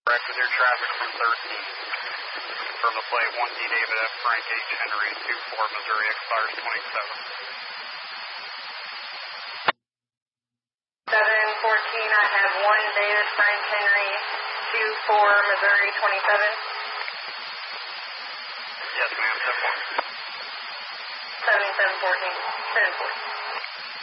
Correct with your traffic from 13. From the plate 1D David F. Frank H. Henry 24 Missouri expires 27. 714, I have 1 David Frank Henry 24 Missouri 27. Yes, ma'am, 10-4. 7714, 10-4.